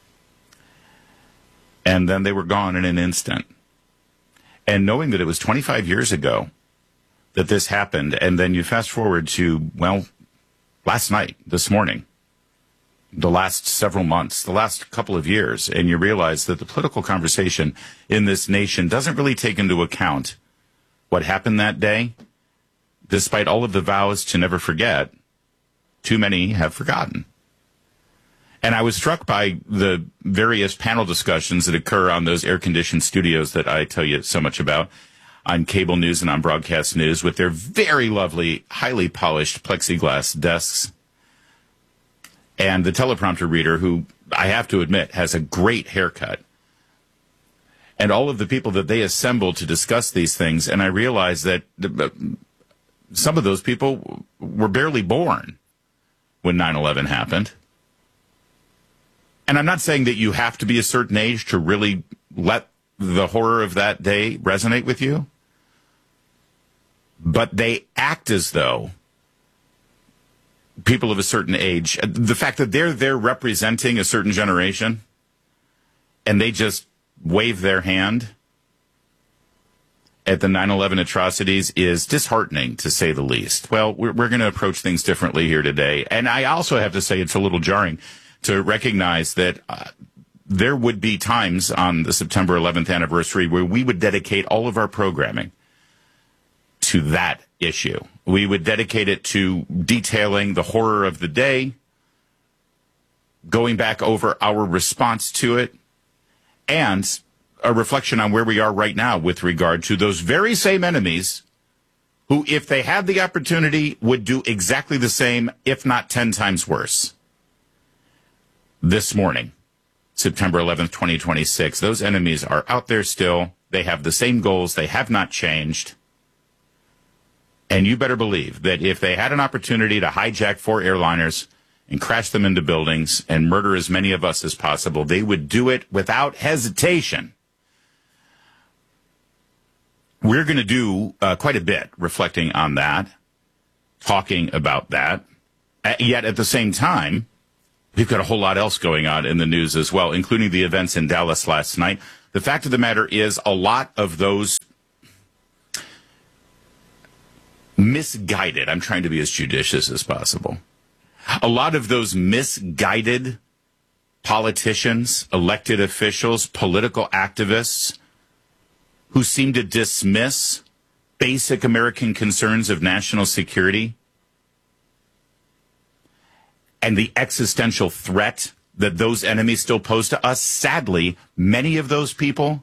And then they were gone in an instant. And knowing that it was twenty-five years ago that this happened, and then you fast forward to, well, last night, this morning, the last several months, the last couple of years, and you realize that the political conversation in this nation doesn't really take into account what happened that day. Despite all of the vows to never forget, too many have forgotten. And I was struck by the various panel discussions that occur on those air-conditioned studios that I tell you so much about on cable news and on broadcast news with their very lovely, highly polished plexiglass desks. And the teleprompter reader, who I have to admit has a great haircut. And all of the people that they assembled to discuss these things. And I realized that some of those people were barely born when nine eleven happened. And I'm not saying that you have to be a certain age to really let the horror of that day resonate with you. But they act as though people of a certain age, the fact that they're there representing a certain generation and they just wave their hand at the nine eleven atrocities is disheartening, to say the least. Well, we're, we're going to approach things differently here today. And I also have to say it's a little jarring to recognize that uh, there would be times on the September eleventh anniversary where we would dedicate all of our programming to that issue. We would dedicate it to detailing the horror of the day, going back over our response to it, and a reflection on where we are right now with regard to those very same enemies who, if they had the opportunity, would do exactly the same, if not ten times worse. This morning, September eleventh, twenty twenty-six, those enemies are out there still. They have the same goals. They have not changed. And you better believe that if they had an opportunity to hijack four airliners and crash them into buildings and murder as many of us as possible, they would do it without hesitation. We're going to do uh, quite a bit reflecting on that, talking about that. Uh, yet at the same time, we've got a whole lot else going on in the news as well, including the events in Dallas last night. The fact of the matter is a lot of those misguided, I'm trying to be as judicious as possible, a lot of those misguided politicians, elected officials, political activists who seem to dismiss basic American concerns of national security and the existential threat that those enemies still pose to us. Sadly, many of those people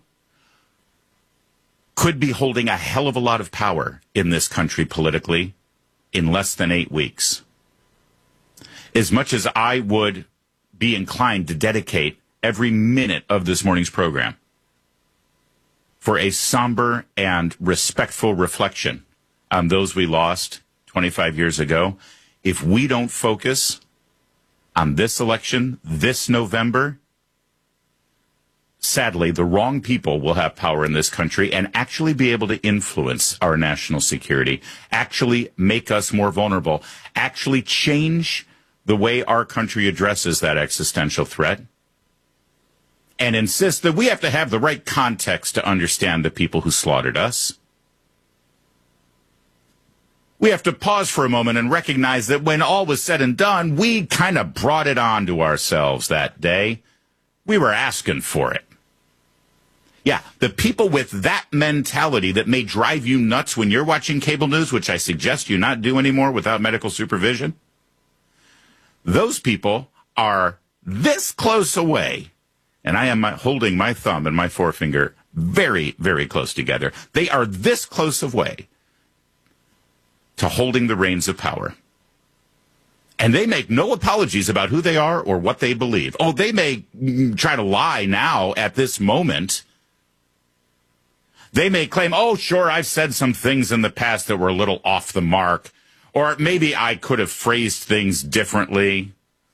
could be holding a hell of a lot of power in this country politically in less than eight weeks. As much as I would be inclined to dedicate every minute of this morning's program for a somber and respectful reflection on those we lost twenty-five years ago, if we don't focus on this election this November, sadly, the wrong people will have power in this country and actually be able to influence our national security, actually make us more vulnerable, actually change the way our country addresses that existential threat, and insist that we have to have the right context to understand the people who slaughtered us. We have to pause for a moment and recognize that when all was said and done, we kind of brought it on to ourselves that day. We were asking for it. Yeah, the people with that mentality that may drive you nuts when you're watching cable news, which I suggest you not do anymore without medical supervision, those people are this close away, and I am holding my thumb and my forefinger very, very close together. They are this close away to holding the reins of power. And they make no apologies about who they are or what they believe. Oh, they may try to lie now at this moment. They may claim, oh, sure, I've said some things in the past that were a little off the mark, or maybe I could have phrased things differently.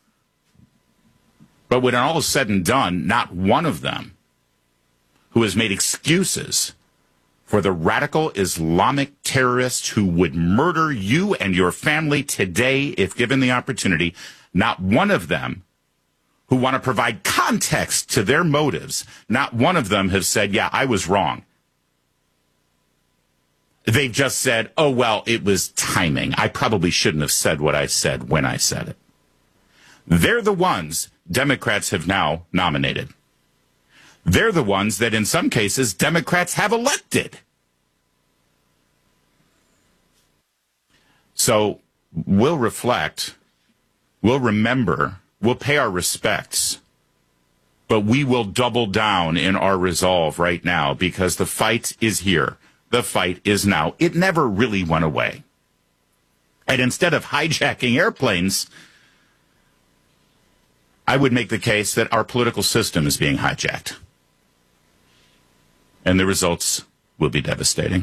But when all is said and done, not one of them who has made excuses for the radical Islamic terrorists who would murder you and your family today if given the opportunity, not one of them who want to provide context to their motives, not one of them have said, yeah, I was wrong. They've just said, oh, well, it was timing. I probably shouldn't have said what I said when I said it. They're the ones Democrats have now nominated. They're the ones that in some cases Democrats have elected. So we'll reflect, we'll remember, we'll pay our respects, but we will double down in our resolve right now because the fight is here. The fight is now. It never really went away. And instead of hijacking airplanes, I would make the case that our political system is being hijacked. And the results will be devastating.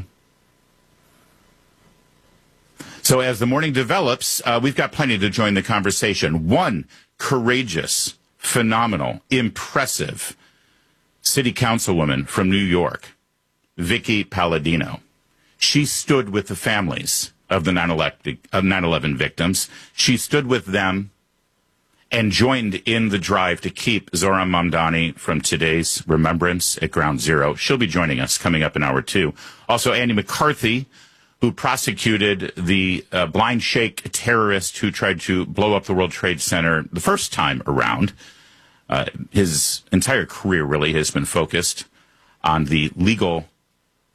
So as the morning develops, uh, we've got plenty to join the conversation. One courageous, phenomenal, impressive city councilwoman from New York, Vicky Palladino. She stood with the families of the nine eleven victims. She stood with them and joined in the drive to keep Zohran Mamdani from today's remembrance at Ground Zero. She'll be joining us coming up in hour two. Also, Andy McCarthy, who prosecuted the uh, blind sheikh terrorist who tried to blow up the World Trade Center the first time around. Uh, his entire career really has been focused on the legal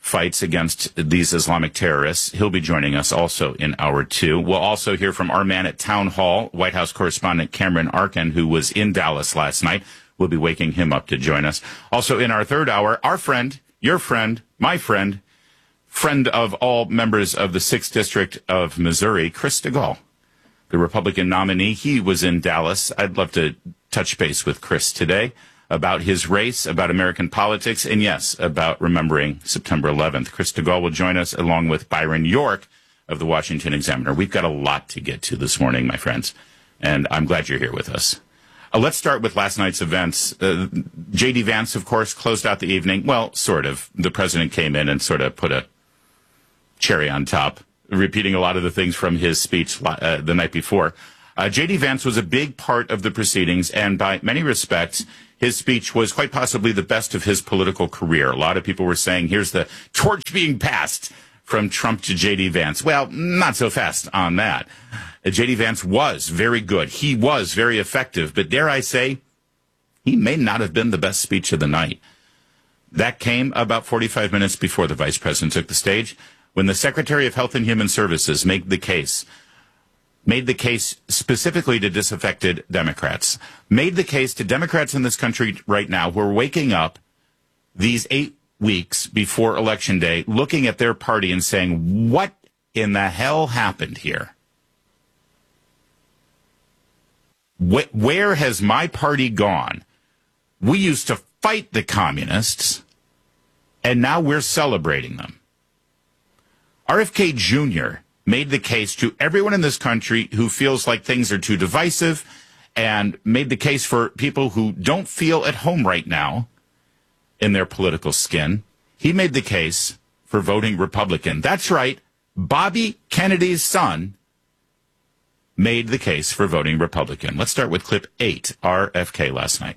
fights against these Islamic terrorists. He'll be joining us also in hour two. We'll also hear from our man at Town Hall, White House correspondent Cameron Arkin, who was in Dallas last night. We'll be waking him up to join us. Also in our third hour, our friend, your friend, my friend, friend of all members of the sixth District of Missouri, Chris DeGaulle, the Republican nominee. He was in Dallas. I'd love to touch base with Chris today about his race, about American politics, and yes, about remembering September eleventh. Chris DeGaulle will join us along with Byron York of the Washington Examiner. We've got a lot to get to this morning, my friends, and I'm glad you're here with us. Uh, let's start with last night's events. Uh, J D. Vance, of course, closed out the evening. Well, sort of. The president came in and sort of put a cherry on top, repeating a lot of the things from his speech uh, the night before. Uh, J D. Vance was a big part of the proceedings, and by many respects, his speech was quite possibly the best of his political career. A lot of people were saying, here's the torch being passed from Trump to J D. Vance. Well, not so fast on that. Uh, J D. Vance was very good. He was very effective, but dare I say, he may not have been the best speech of the night. That came about forty-five minutes before the vice president took the stage, when the Secretary of Health and Human Services made the case made the case specifically to disaffected Democrats, made the case to Democrats in this country right now who are waking up these eight weeks before Election Day, looking at their party and saying, what in the hell happened here? Wh- where has my party gone? We used to fight the communists, and now we're celebrating them. R F K Junior made the case to everyone in this country who feels like things are too divisive, and made the case for people who don't feel at home right now in their political skin. He made the case for voting Republican. That's right. Bobby Kennedy's son made the case for voting Republican. Let's start with clip eight, R F K last night.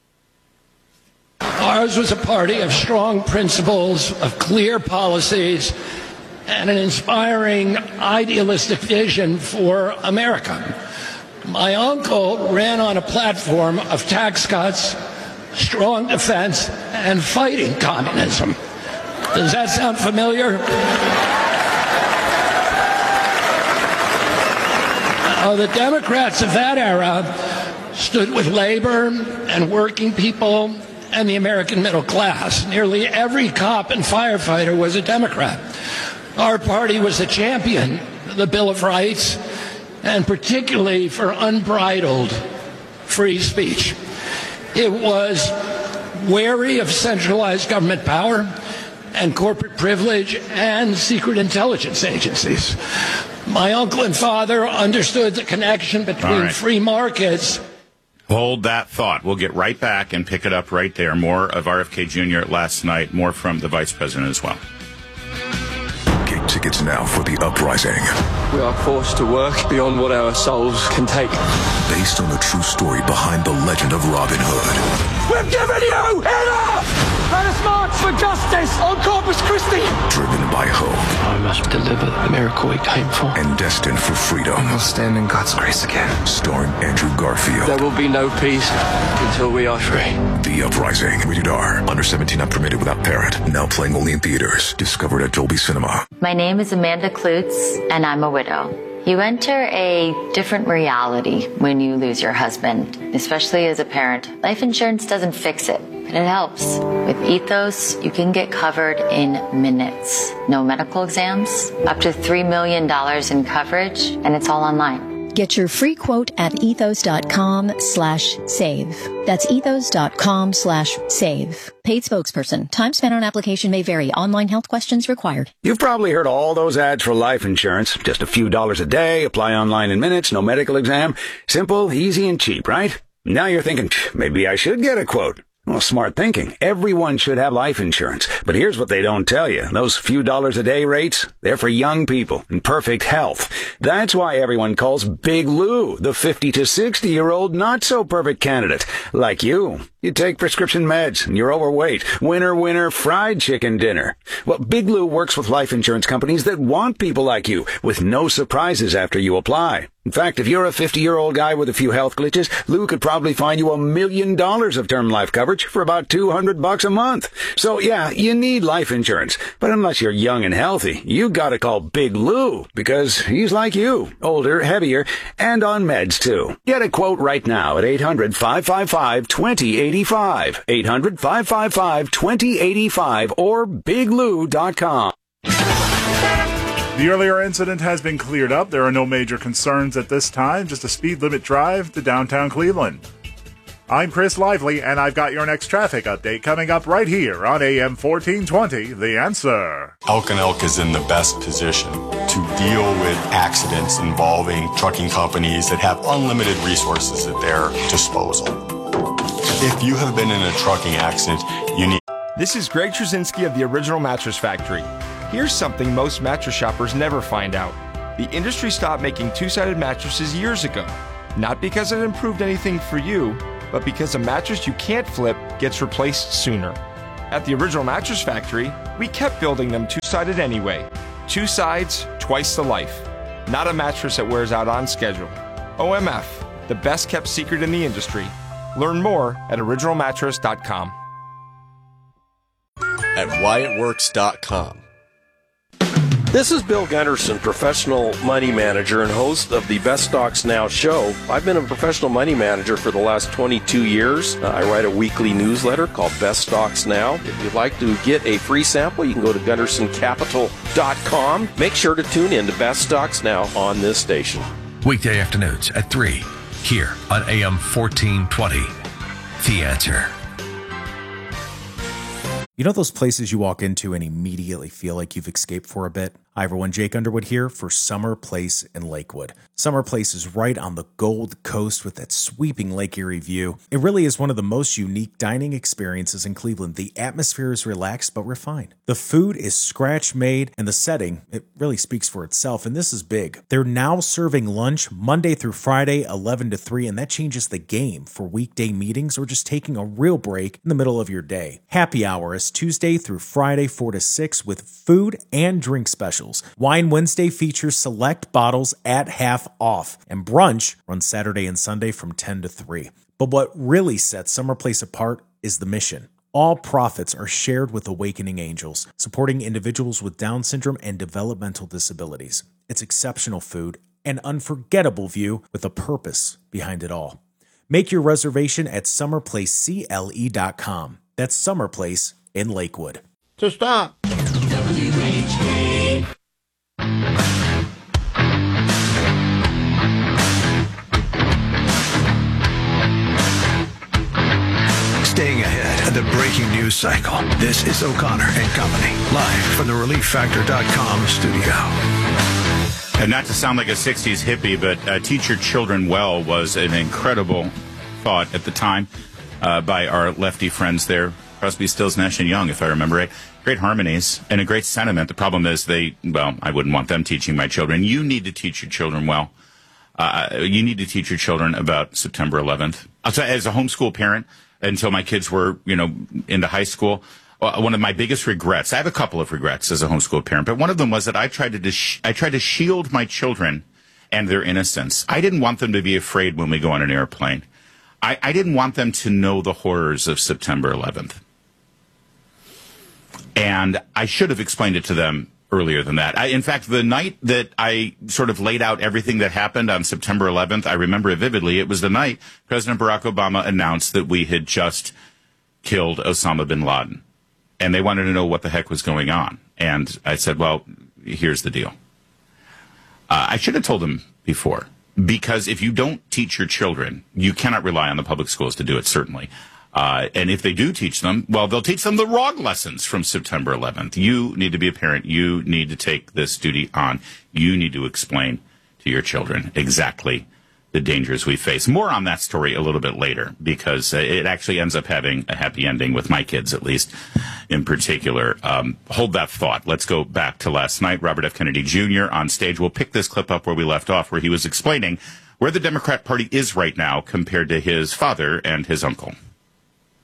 Ours was a party of strong principles, of clear policies, and an inspiring idealistic vision for America. My uncle ran on a platform of tax cuts, strong defense, and fighting communism. Does that sound familiar? Uh, the Democrats of that era stood with labor and working people and the American middle class. Nearly every cop and firefighter was a Democrat. Our party was a champion of the Bill of Rights, and particularly for unbridled free speech. It was wary of centralized government power and corporate privilege and secret intelligence agencies. My uncle and father understood the connection between right. free markets. Hold that thought. We'll get right back and pick it up right there. More of R F K Junior last night, more from the vice president as well. Get tickets now for The Uprising. We are forced to work beyond what our souls can take. Based on the true story behind the legend of Robin Hood. We've given you enough! Let us march for justice on Corpus Christi! Driven by hope. I must deliver the miracle we came for. And destined for freedom. We'll stand in God's grace again. Starring Andrew Garfield. There will be no peace until we are free. The Uprising. Rated R. Under seventeen, not permitted without parent. Now playing only in theaters. Discovered at Dolby Cinema. My name is Amanda Klutz, and I'm a widow. You enter a different reality when you lose your husband, especially as a parent. Life insurance doesn't fix it, but it helps. With Ethos, you can get covered in minutes. No medical exams, up to three million dollars in coverage, and it's all online. Get your free quote at ethos.com slash save. That's ethos.com slash save. Paid spokesperson. Time spent on application may vary. Online health questions required. You've probably heard all those ads for life insurance. Just a few dollars a day, apply online in minutes, no medical exam. Simple, easy, and cheap, right? Now you're thinking, maybe I should get a quote. Well, smart thinking. Everyone should have life insurance. But here's what they don't tell you. Those few dollars a day rates, they're for young people in perfect health. That's why everyone calls Big Lou the fifty to sixty-year-old not-so-perfect candidate, like you. You take prescription meds and you're overweight. Winner, winner, fried chicken dinner. Well, Big Lou works with life insurance companies that want people like you with no surprises after you apply. In fact, if you're a fifty-year-old guy with a few health glitches, Lou could probably find you a million dollars of term life coverage for about two hundred bucks a month. So yeah, you need life insurance. But unless you're young and healthy, you gotta call Big Lou because he's like you. Older, heavier, and on meds too. Get a quote right now at eight hundred, five five five, two zero eight five. eight hundred, five five five, two zero eight five or big lou dot com. The earlier incident has been cleared up. There are no major concerns at this time, just a speed limit drive to downtown Cleveland. I'm Chris Lively, and I've got your next traffic update coming up right here on A M fourteen twenty, The Answer. Elk and Elk is in the best position to deal with accidents involving trucking companies that have unlimited resources at their disposal. If you have been in a trucking accident, you need... This is Greg Trzynski of the Original Mattress Factory. Here's something most mattress shoppers never find out. The industry stopped making two-sided mattresses years ago. Not because it improved anything for you, but because a mattress you can't flip gets replaced sooner. At the Original Mattress Factory, we kept building them two-sided anyway. Two sides, twice the life. Not a mattress that wears out on schedule. O M F, the best kept secret in the industry. Learn more at original mattress dot com. At wyatt works dot com. This is Bill Gunderson, professional money manager and host of the Best Stocks Now show. I've been a professional money manager for the last twenty-two years. Uh, I write a weekly newsletter called Best Stocks Now. If you'd like to get a free sample, you can go to gunderson capital dot com. Make sure to tune in to Best Stocks Now on this station. Weekday afternoons at three, here on A M fourteen twenty. The Answer. You know those places you walk into and immediately feel like you've escaped for a bit? Hi everyone, Jake Underwood here for Summer Place in Lakewood. Summer Place is right on the Gold Coast with that sweeping Lake Erie view. It really is one of the most unique dining experiences in Cleveland. The atmosphere is relaxed but refined. The food is scratch-made, and the setting, it really speaks for itself, and this is big. They're now serving lunch Monday through Friday, eleven to three, and that changes the game for weekday meetings or just taking a real break in the middle of your day. Happy hour is Tuesday through Friday, four to six, with food and drink specials. Wine Wednesday features select bottles at half off, and brunch runs Saturday and Sunday from ten to three. But what really sets Summer Place apart is the mission. All profits are shared with Awakening Angels, supporting individuals with Down syndrome and developmental disabilities. It's exceptional food, an unforgettable view with a purpose behind it all. Make your reservation at summer place cle dot com. That's Summer Place in Lakewood. To stop. W H A. Staying ahead of the breaking news cycle. This is O'Connor and Company, live from the relief factor dot com studio. And not to sound like a sixties hippie, but uh, Teach Your Children Well was an incredible thought at the time uh, by our lefty friends there. Crosby, Stills, Nash, and Young, if I remember right. Great harmonies and a great sentiment. The problem is they, well, I wouldn't want them teaching my children. You need to teach your children well. Uh, you need to teach your children about September eleventh. I'll tell you, as a homeschool parent, until my kids were, you know, into high school, uh, one of my biggest regrets, I have a couple of regrets as a homeschool parent, but one of them was that I tried to, dis- I tried to shield my children and their innocence. I didn't want them to be afraid when we go on an airplane. I, I didn't want them to know the horrors of September eleventh. And I should have explained it to them earlier than that. I, in fact, the night that I sort of laid out everything that happened on September eleventh, I remember it vividly. It was the night President Barack Obama announced that we had just killed Osama bin Laden. And they wanted to know what the heck was going on. And I said, well, here's the deal. Uh, I should have told them before. Because if you don't teach your children, you cannot rely on the public schools to do it, certainly. Uh, and if they do teach them, well, they'll teach them the wrong lessons from September eleventh. You need to be a parent. You need to take this duty on. You need to explain to your children exactly the dangers we face. More on that story a little bit later, because uh, it actually ends up having a happy ending with my kids, at least in particular. Um, hold that thought. Let's go back to last night. Robert F. Kennedy Junior on stage. We'll pick this clip up where we left off, where he was explaining where the Democrat Party is right now compared to his father and his uncle.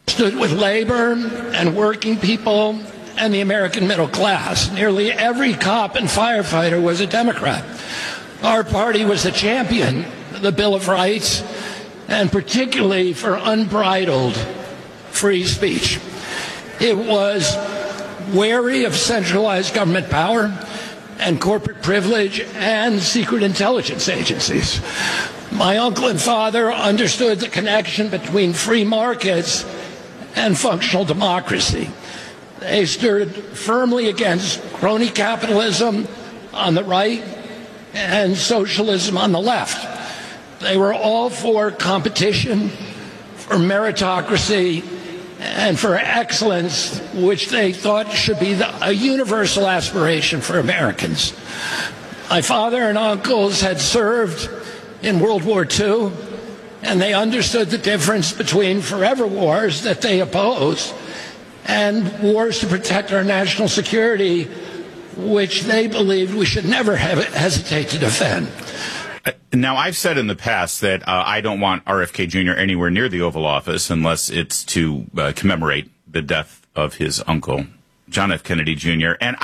stood with labor and working people and the American middle class. Nearly every cop and firefighter was a Democrat. Our party was the champion of the Bill of Rights, and particularly for unbridled free speech. It was wary of centralized government power and corporate privilege and secret intelligence agencies. My uncle and father understood the connection between free markets and functional democracy. They stood firmly against crony capitalism on the right and socialism on the left. They were all for competition, for meritocracy, and for excellence, which they thought should be the, a universal aspiration for Americans. My father and uncles had served in World War Two, and they understood the difference between forever wars that they opposed and wars to protect our national security, which they believed we should never have, hesitate to defend. Now, I've said in the past that uh, I don't want R F K Junior anywhere near the Oval Office unless it's to uh, commemorate the death of his uncle, John F. Kennedy Junior And